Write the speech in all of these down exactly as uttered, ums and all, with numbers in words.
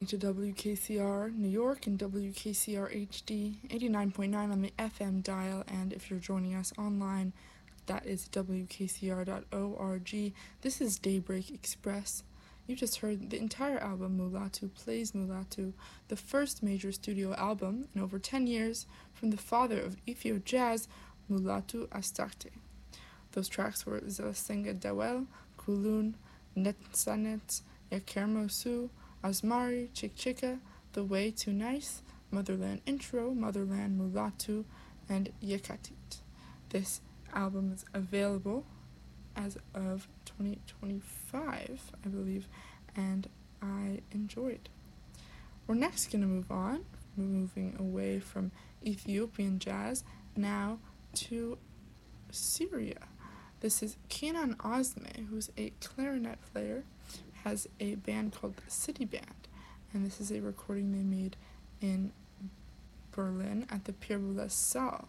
To W K C R New York and W K C R H D eighty-nine point nine on the F M dial, and if you're joining us online, that is W K C R dot org. This is Daybreak Express. You just heard the entire album Mulatu Plays Mulatu, the first major studio album in over ten years from the father of Ethio jazz, Mulatu Astarte. Those tracks were Zelasenga Dawel, Kulun, Netsanet, Yakermo Su, Asmari, Chick Chicka, The Way Too Nice, Motherland Intro, Motherland Mulatu, and Yekatit. This album is available as of twenty twenty-five, I believe, and I enjoyed. We're next going to move on, moving away from Ethiopian jazz, now to Syria. This is Kenan Ozme, who's a clarinet player, has a band called the City Band, and this is a recording they made in Berlin at the Pierre Boulez Saal.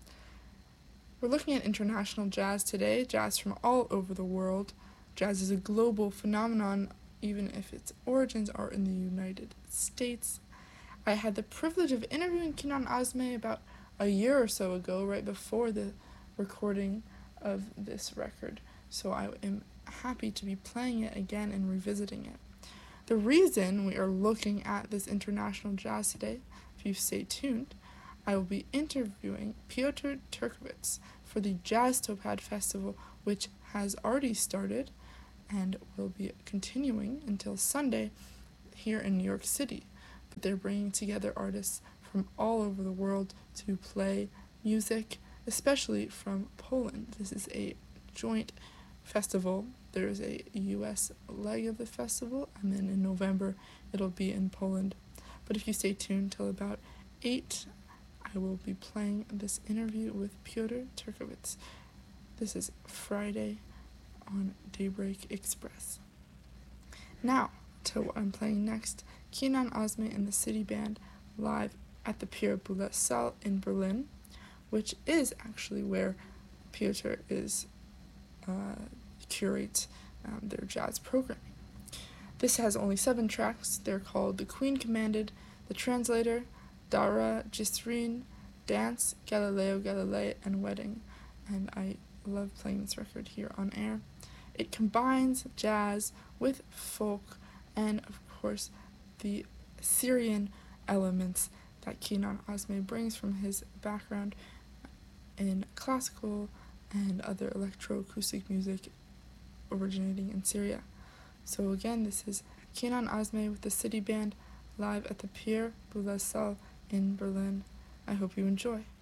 We're looking at international jazz today, jazz from all over the world. Jazz is a global phenomenon, even if its origins are in the United States. I had the privilege of interviewing Kenan Ozme about a year or so ago, right before the recording of this record, so I am happy to be playing it again and revisiting it. The reason we are looking at this international jazz today, if you stay tuned, I will be interviewing Piotr Turkowicz for the Jazztopad Festival, which has already started and will be continuing until Sunday here in New York City. But they're bringing together artists from all over the world to play music, especially from Poland. This is a joint festival. There's a U S leg of the festival, and then in November it'll be in Poland. But if you stay tuned till about eight, I will be playing this interview with Piotr Turkowicz. This is Friday on Daybreak Express. Now, to what I'm playing next, Kenan Ozme and the City Band live at the Pierre Boulez Saal in Berlin, which is actually where Piotr is uh, curates um, their jazz programming. This has only seven tracks. They're called The Queen Commanded, The Translator, Dara Jisrin, Dance, Galileo Galilei, and Wedding. And I love playing this record here on air. It combines jazz with folk and, of course, the Syrian elements that Kenan Ozme brings from his background in classical and other electroacoustic music originating in Syria. So again, this is Kenan Ozme with the City Band live at the Pierre Boulez Saal in Berlin. I hope you enjoy.